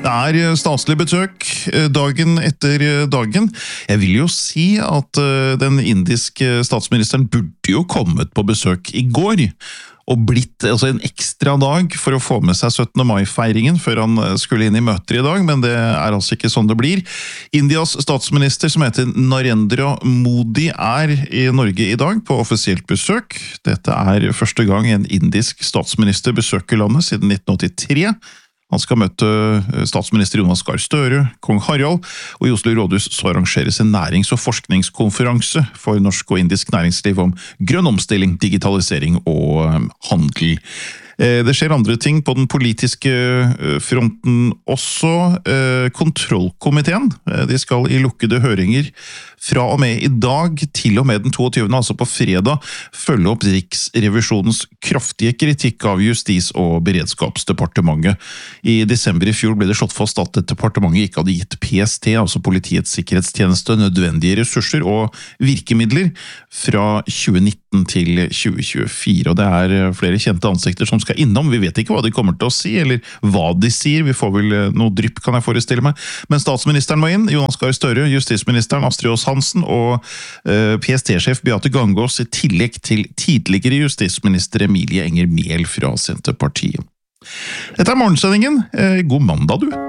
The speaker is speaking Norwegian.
Det staselig besøk dagen etter dagen. Jeg vil jo si at den indiske statsministeren burde jo kommet på besøk I går, og blitt en ekstra dag for å få med seg 17. mai-feiringen før han skulle inn I møter I dag, men det altså ikke sånn det blir. Indias statsminister, som heter Narendra Modi, I Norge I dag på offisielt besøk. Dette første gang en indisk statsminister besøker landet siden 1983. Han skal møte statsminister Jonas Gahr Støre, kong Harald, og I Oslo rådhus så arrangeres en nærings- og forskningskonferanse for norsk og indisk næringsliv om grønn omstilling, digitalisering og handel. Det skjer andre ting på den politiske fronten også. Kontrollkomiteen, de skal I lukkede høringer fra og med I dag til og med den 22., altså på fredag, følge opp Riksrevisjonens kraftige kritikk av Justis- og beredskapsdepartementet. I desember I fjor ble det slått fast at departementet ikke hadde gitt PST, altså Politiets sikkerhetstjeneste, nødvendige ressurser og virkemidler fra 2019 til 2024. Og det flere kjente ansikter som skal innom. Vi vet ikke hva de kommer til å si, eller hva de sier. Vi får vel noe drypp, kan jeg forestille meg. Men statsministeren må inn, Jonas Gahr Støre, justisministeren Astrid Aas Hansen og PST-sjef Beate Gangås I tillegg til tidligere justisminister Emilie Enger Mehl fra Senterpartiet. Dette morgensendingen. God mandag, du!